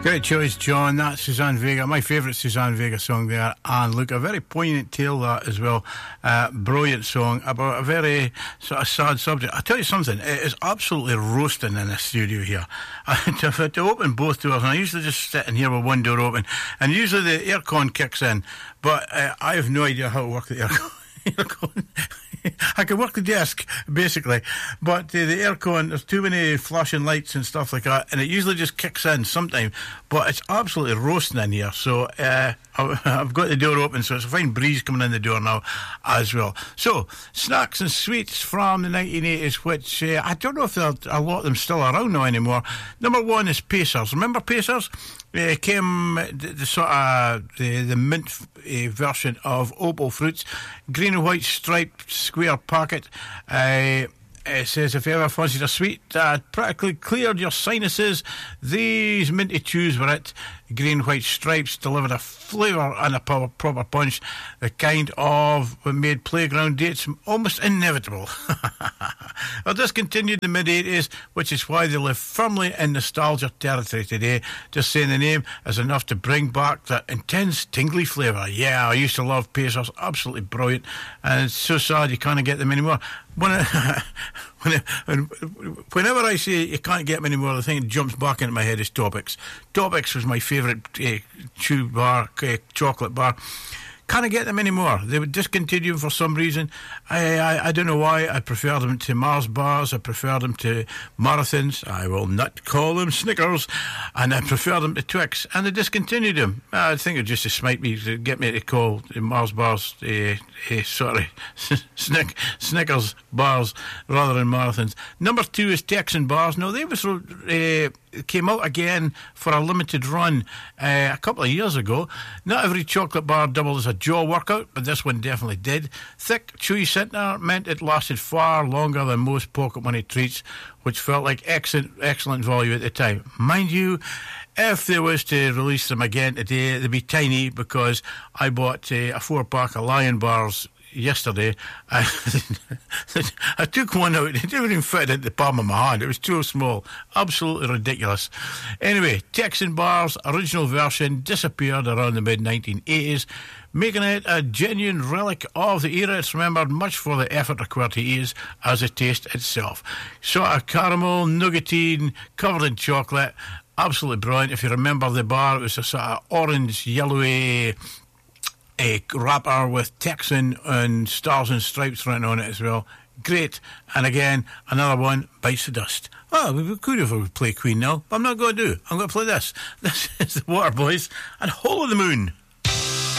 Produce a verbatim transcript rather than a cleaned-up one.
Great choice, John. That's Suzanne Vega, my favourite Suzanne Vega song there. And look, a very poignant tale that as well. Uh, brilliant song about a very sort of sad subject. I tell you something, it is absolutely roasting in the studio here. to, to open both doors, and I usually just sit in here with one door open, and usually the aircon kicks in, but uh, I have no idea how to work the aircon. aircon. I can work the desk, basically, but uh, the aircon, there's too many flashing lights and stuff like that, and it usually just kicks in sometime, but it's absolutely roasting in here, so uh, I've got the door open, so it's a fine breeze coming in the door now as well. So, snacks and sweets from the nineteen eighties, which uh, I don't know if a lot of them still around now anymore. Number one is Pacers. Remember Pacers? Uh, came the, the sort of the, the mint uh, version of Opal Fruits, green and white striped square packet. Uh, it says if you ever fancied a sweet that practically cleared your sinuses, these minty chews were it. Green and white stripes delivered a flavour and a proper, proper punch, the kind of what made playground dates almost inevitable. Well, this continued in the mid eighties, which is why they live firmly in nostalgia territory today. Just saying the name is enough to bring back that intense, tingly flavour. Yeah, I used to love Pacers, absolutely brilliant, and it's so sad you can't get them anymore. When I, when I, whenever I say you can't get them anymore, the thing that jumps back into my head is Topics. Topics was my favourite uh, chew bar, uh, chocolate bar. Can't get them anymore. They would discontinue them for some reason. I, I I don't know why. I prefer them to Mars bars. I prefer them to Marathons. I will not call them Snickers. And I prefer them to Twix. And they discontinued them. I think it just to smite me, to get me to call Mars bars, uh, uh, sorry, Snick, Snickers bars rather than Marathons. Number two is Texan bars. No, they was uh, came out again for a limited run uh, a couple of years ago. Not every chocolate bar doubled as a jaw workout, but this one definitely did. Thick, chewy centre meant it lasted far longer than most pocket money treats, which felt like excellent, excellent value at the time. Mind you, if they was to release them again today, they'd be tiny, because I bought uh, a four-pack of Lion bars yesterday. I, I took one out. It didn't even fit in the palm of my hand. It was too small. Absolutely ridiculous. Anyway, Texan bars, original version, disappeared around the mid nineteen eighties, making it a genuine relic of the era. It's remembered much for the effort required to ease as the taste itself. Sort of caramel, nougatine, covered in chocolate. Absolutely brilliant. If you remember the bar, it was a sort of orange, yellowy a wrapper with Texan and stars and stripes written on it as well. Great. And again, another one bites the dust. Well, we could have played Queen now, but I'm not going to do. I'm going to play this. This is the Waterboys and Hole in the Moon.